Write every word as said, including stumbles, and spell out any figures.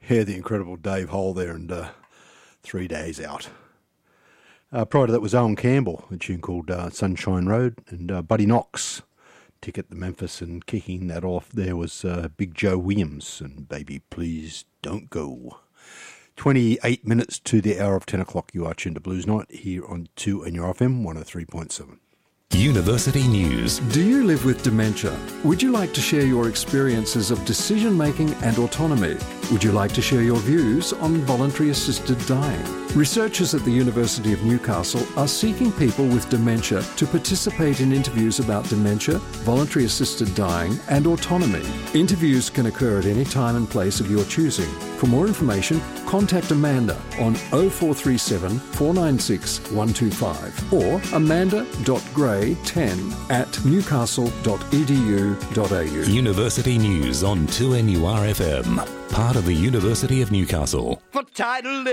Yeah, the incredible Dave Hole there, and uh, Three Days Out. Uh, prior to that was Owen Campbell, a tune called uh, Sunshine Road, and uh, Buddy Knox, Ticket to Memphis, and kicking that off there was uh, Big Joe Williams, and Baby Please Don't Go. twenty-eight minutes to the hour of ten o'clock. You are tuned to Blues Night here on two N U R F M one oh three point seven. University News. Do you live with dementia? Would you like to share your experiences of decision-making and autonomy? Would you like to share your views on voluntary assisted dying? Researchers at the University of Newcastle are seeking people with dementia to participate in interviews about dementia, voluntary assisted dying and autonomy. Interviews can occur at any time and place of your choosing. For more information, contact Amanda on oh four three seven, four nine six, one two five or amanda dot gray ten at newcastle dot e d u dot a u. University News on two N U R F M, part of the University of Newcastle. For title